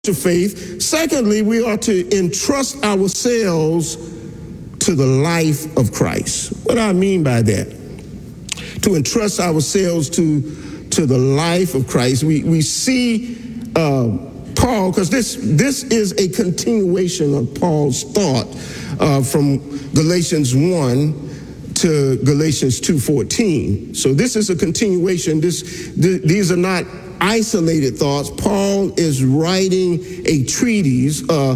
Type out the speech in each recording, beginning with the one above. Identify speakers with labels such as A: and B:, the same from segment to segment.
A: to faith. Secondly, we are to entrust ourselves to the life of Christ. What do I mean by that? To entrust ourselves to the life of Christ. We see Paul, because this is a continuation of Paul's thought from Galatians 1 to Galatians 2:14. So this is a continuation. These are not isolated thoughts. Paul is writing a treatise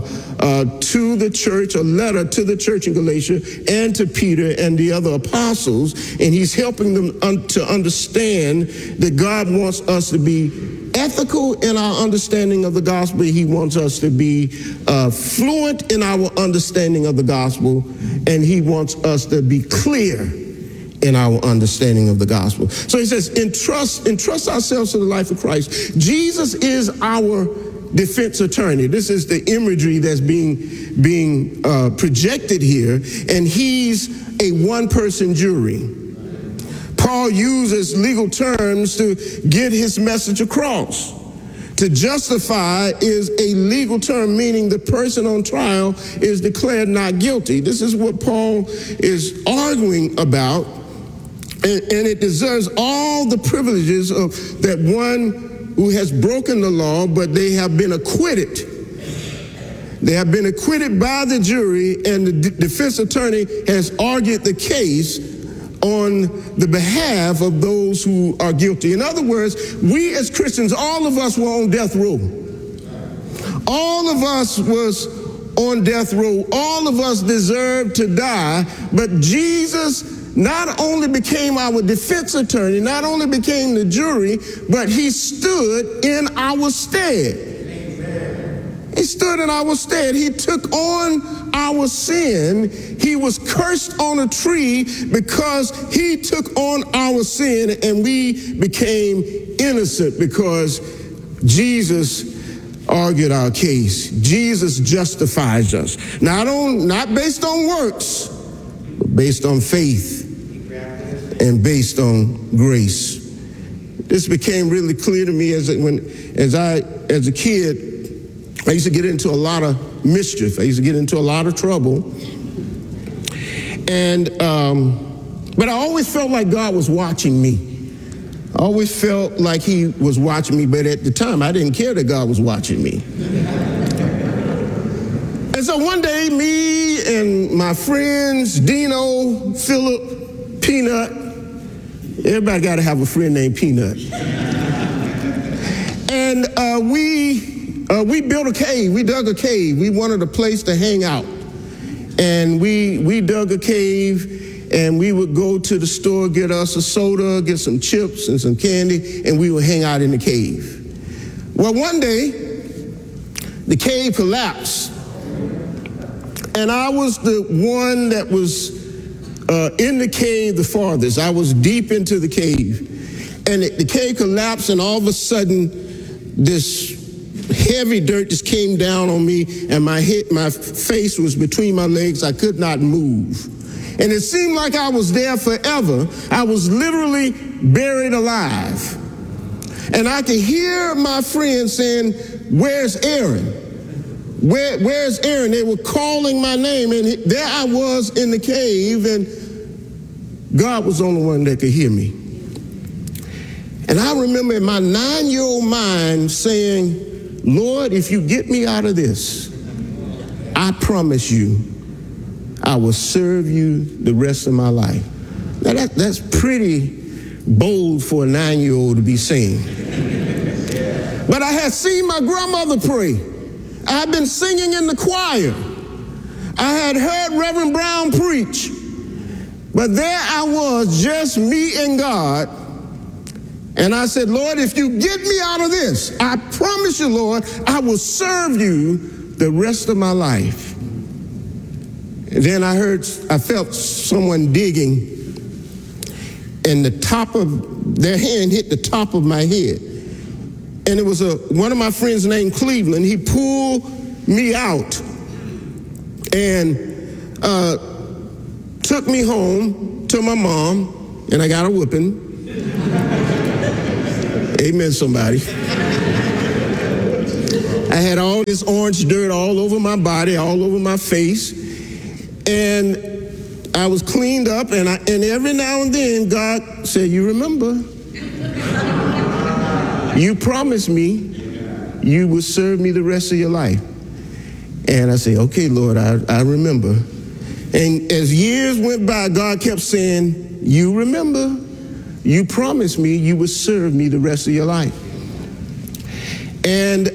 A: to the church, a letter to the church in Galatia and to Peter and the other apostles, and he's helping them to understand that God wants us to be ethical in our understanding of the gospel. He wants us to be fluent in our understanding of the gospel, and he wants us to be clear in our understanding of the gospel. So he says, entrust ourselves to the life of Christ. Jesus is our defense attorney. This is the imagery that's being projected here, and he's a one-person jury. Paul uses legal terms to get his message across. To justify is a legal term, meaning the person on trial is declared not guilty. This is what Paul is arguing about. And it deserves all the privileges of that one who has broken the law, but they have been acquitted. They have been acquitted by the jury, and the defense attorney has argued the case on the behalf of those who are guilty. In other words, we as Christians, all of us were on death row. All of us was on death row. All of us deserved to die, but Jesus not only became our defense attorney, not only became the jury, but he stood in our stead. Amen. He stood in our stead. He took on our sin. He was cursed on a tree because he took on our sin, and we became innocent because Jesus argued our case. Jesus justifies us. Not based on works, but based on faith and based on grace. This became really clear to me as a kid. I used to get into a lot of mischief. I used to get into a lot of trouble, and but I always felt like God was watching me. I always felt like He was watching me, but at the time I didn't care that God was watching me. And so one day, me and my friends, Dino, Philip, Peanut. Everybody got to have a friend named Peanut. And we built a cave. We dug a cave. We wanted a place to hang out. And we dug a cave, and we would go to the store, get us a soda, get some chips and some candy, and we would hang out in the cave. Well, one day, the cave collapsed. And I was the one that was in the cave the farthest. I was deep into the cave, and the cave collapsed, and all of a sudden this heavy dirt just came down on me, and my face was between my legs. I could not move, and it seemed like I was there forever. I was literally buried alive, and I could hear my friends saying, "Where's Aaron? Where's Aaron?" They were calling my name, and there I was in the cave, and God was the only one that could hear me. And I remember in my 9-year-old mind saying, "Lord, if you get me out of this, I promise you I will serve you the rest of my life." Now that's pretty bold for a 9-year-old to be saying. But I had seen my grandmother pray. I had been singing in the choir. I had heard Reverend Brown preach. But there I was, just me and God. And I said, "Lord, if you get me out of this, I promise you, Lord, I will serve you the rest of my life." And then I felt someone digging, and the top of their hand hit the top of my head. And it was one of my friends named Cleveland. He pulled me out and took me home to my mom, and I got a whooping. Amen, somebody. I had all this orange dirt all over my body, all over my face. And I was cleaned up, and every now and then God said, you remember, you promised me you would serve me the rest of your life. And I said, okay, Lord, I remember. And as years went by, God kept saying, you remember, you promised me you would serve me the rest of your life. And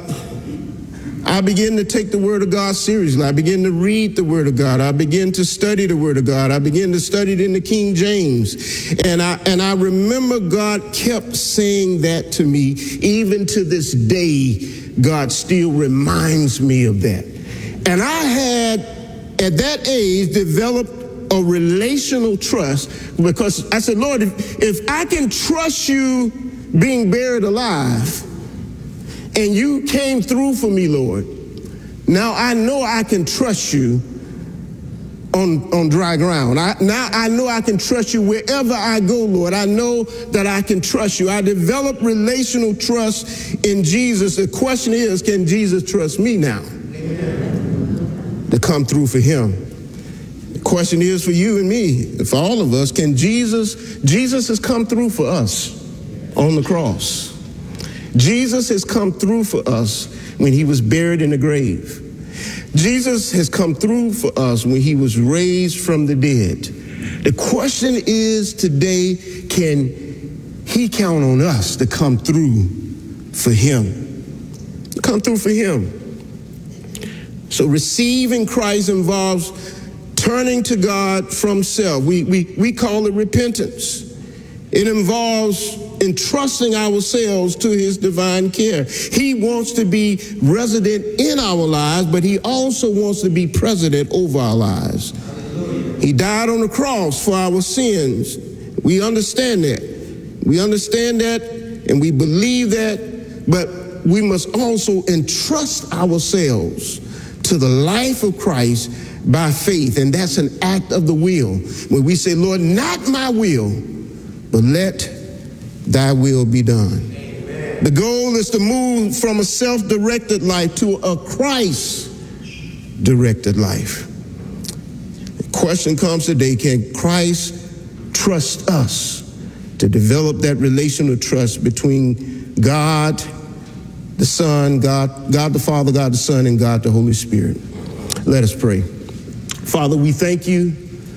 A: I began to take the Word of God seriously. I began to read the Word of God. I began to study the Word of God. I began to study it in the King James. And I remember God kept saying that to me. Even to this day, God still reminds me of that. And I had, at that age, developed a relational trust, because I said, Lord, if I can trust you being buried alive, and you came through for me, Lord, now I know I can trust you on dry ground. Now I know I can trust you wherever I go, Lord. I know that I can trust you. I developed relational trust in Jesus. The question is, can Jesus trust me now? Amen. To come through for him? The question is for you and me, for all of us, can Jesus has come through for us on the cross. Jesus has come through for us when he was buried in the grave. Jesus has come through for us when he was raised from the dead. The question is today, can he count on us to come through for him? Come through for him. So receiving Christ involves turning to God from self. We call it repentance. It involves entrusting ourselves to his divine care. He wants to be resident in our lives, but he also wants to be president over our lives. He died on the cross for our sins. We understand that. We understand that, and we believe that, but we must also entrust ourselves to the life of Christ by faith, and that's an act of the will. When we say, Lord, not my will, but let thy will be done. Amen. The goal is to move from a self-directed life to a Christ-directed life. The question comes today, can Christ trust us to develop that relational trust between God the Son, God the Father, God the Son, and God the Holy Spirit? Let us pray. Father, we thank you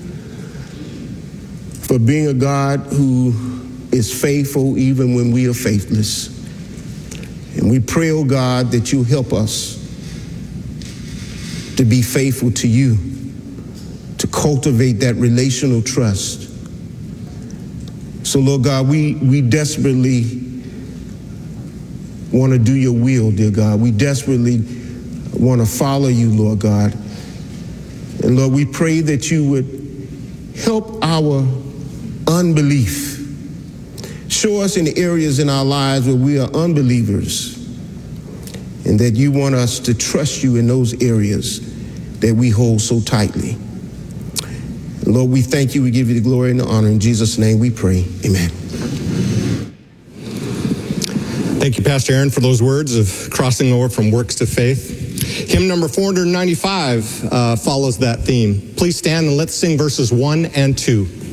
A: for being a God who is faithful even when we are faithless. And we pray, oh God, that you help us to be faithful to you, to cultivate that relational trust. So, Lord God, we desperately want to do your will, dear God. We desperately want to follow you, Lord God. And Lord, we pray that you would help our unbelief. Show us in the areas in our lives where we are unbelievers, and that you want us to trust you in those areas that we hold so tightly. And Lord, we thank you. We give you the glory and the honor. In Jesus' name we pray. Amen.
B: Thank you, Pastor Aaron, for those words of crossing over from works to faith. Hymn number 495 follows that theme. Please stand and let's sing verses 1 and 2.